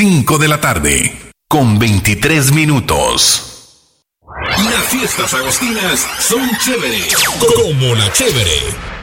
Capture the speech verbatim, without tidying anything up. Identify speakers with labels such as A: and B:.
A: cinco de la tarde, con veintitrés minutos.
B: Las fiestas agostinas son chévere, como la chévere.